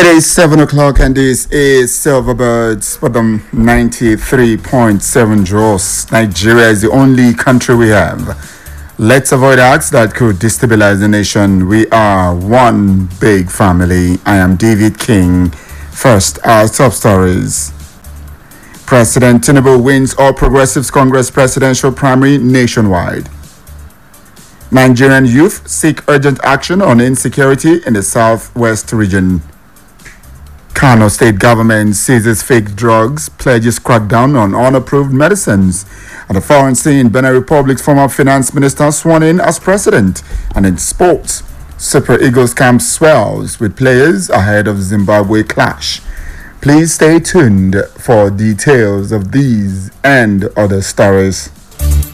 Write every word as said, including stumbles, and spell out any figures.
It is seven o'clock and this is Silverbirds for the ninety-three point seven draws. Nigeria is the only country we have. Let's avoid acts that could destabilize the nation. We are one big family. I am David King. First, our top stories. President Tinubu wins All Progressives Congress presidential primary nationwide. Nigerian youth seek urgent action on insecurity in the southwest region. Kano state government seizes fake drugs, pledges crackdown on unapproved medicines. At the foreign scene, Benin Republic's former finance minister sworn in as president. And in sports, Super Eagles camp swells with players ahead of Zimbabwe clash. Please stay tuned for details of these and other stories.